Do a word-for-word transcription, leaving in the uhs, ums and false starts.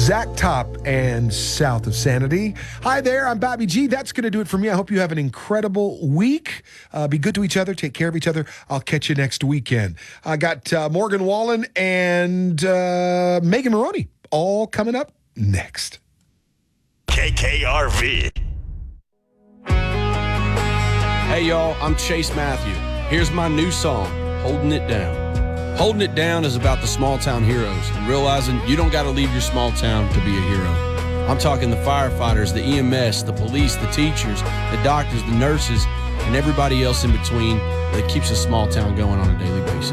Zach Top and South of Sanity. Hi there, I'm Bobby G. That's going to do it for me. I hope you have an incredible week. Uh, be good to each other. Take care of each other. I'll catch you next weekend. I got uh, Morgan Wallen and uh, Megan Maroney all coming up next. K K R V. Hey, y'all, I'm Chase Matthew. Here's my new song, Holding It Down. Holding It Down is about the small town heroes and realizing you don't got to leave your small town to be a hero. I'm talking the firefighters, the E M S, the police, the teachers, the doctors, the nurses, and everybody else in between that keeps a small town going on a daily basis.